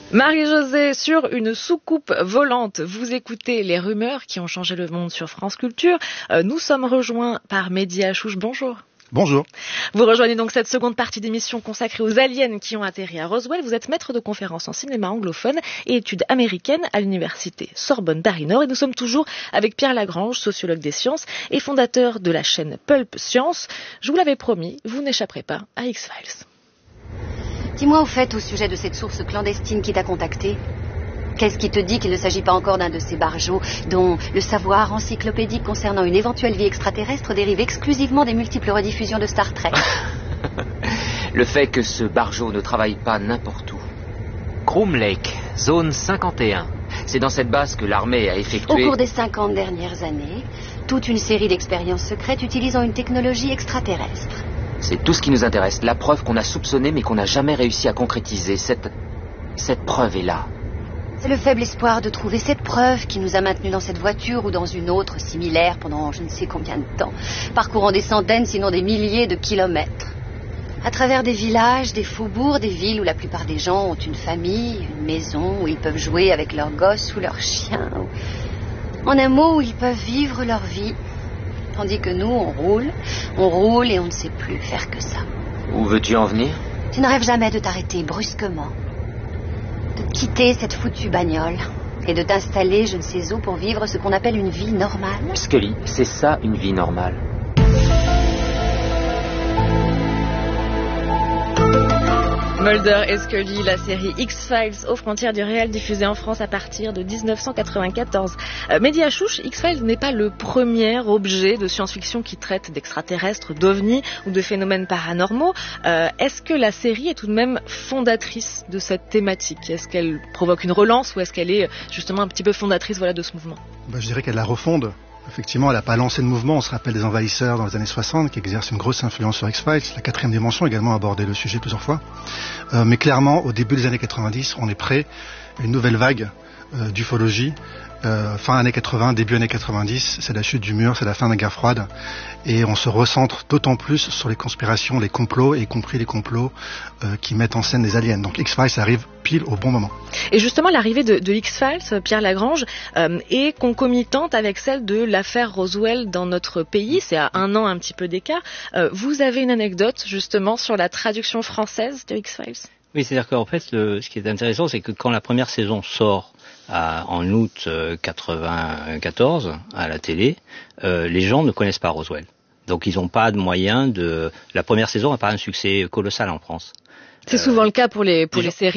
Marie-Josée, sur une soucoupe volante, vous écoutez les rumeurs qui ont changé le monde sur France Culture. Nous sommes rejoints par Mehdi Achouch. Bonjour. Bonjour. Vous rejoignez donc cette seconde partie d'émission consacrée aux aliens qui ont atterri à Roswell. Vous êtes maître de conférences en cinéma anglophone et études américaines à l'université Sorbonne Paris-Nord. Et nous sommes toujours avec Pierre Lagrange, sociologue des sciences et fondateur de la chaîne Pulp Science. Je vous l'avais promis, vous n'échapperez pas à X-Files. Dis-moi au fait au sujet de cette source clandestine qui t'a contacté. Qu'est-ce qui te dit qu'il ne s'agit pas encore d'un de ces barjots dont le savoir encyclopédique concernant une éventuelle vie extraterrestre dérive exclusivement des multiples rediffusions de Star Trek? Le fait que ce barjot ne travaille pas n'importe où. Groom Lake, zone 51. C'est dans cette base que l'armée a effectué... Au cours des 50 dernières années, toute une série d'expériences secrètes utilisant une technologie extraterrestre. C'est tout ce qui nous intéresse. La preuve qu'on a soupçonnée mais qu'on n'a jamais réussi à concrétiser. Cette preuve est là. C'est le faible espoir de trouver cette preuve qui nous a maintenus dans cette voiture ou dans une autre similaire pendant je ne sais combien de temps, parcourant des centaines sinon des milliers de kilomètres. À travers des villages, des faubourgs, des villes où la plupart des gens ont une famille, une maison, où ils peuvent jouer avec leurs gosses ou leurs chiens. En un mot, où ils peuvent vivre leur vie. Tandis que nous, on roule et on ne sait plus faire que ça. Où veux-tu en venir? Tu ne rêves jamais de t'arrêter brusquement, de quitter cette foutue bagnole et de t'installer je ne sais où pour vivre ce qu'on appelle une vie normale. Scully, c'est ça une vie normale. Mulder et Scully, la série X-Files aux frontières du réel diffusée en France à partir de 1994. Mehdi Achouch, X-Files n'est pas le premier objet de science-fiction qui traite d'extraterrestres, d'ovnis ou de phénomènes paranormaux. Est-ce que la série est tout de même fondatrice de cette thématique? Est-ce qu'elle provoque une relance ou est-ce qu'elle est justement un petit peu fondatrice de ce mouvement? Je dirais qu'elle la refonde. Effectivement, elle n'a pas lancé de mouvement. On se rappelle des envahisseurs dans les années 60 qui exercent une grosse influence sur X-Files. La quatrième dimension a également abordé le sujet plusieurs fois. Mais clairement, au début des années 90, on est prêt à une nouvelle vague d'ufologie. Fin années 80, début années 90, c'est la chute du mur, c'est la fin de la guerre froide. Et on se recentre d'autant plus sur les conspirations, les complots, y compris les complots qui mettent en scène des aliens. Donc X-Files arrive pile au bon moment. Et justement, l'arrivée de X-Files, Pierre Lagrange, est concomitante avec celle de l'affaire Roswell dans notre pays. C'est à 1 an un petit peu d'écart. Vous avez une anecdote justement sur la traduction française de X-Files? Oui, c'est-à-dire qu'en fait, ce qui est intéressant, c'est que quand la première saison sort en août 94 à la télé, les gens ne connaissent pas Roswell. Donc ils n'ont pas de moyens de... La première saison n'a pas un succès colossal en France. C'est souvent le cas pour les séries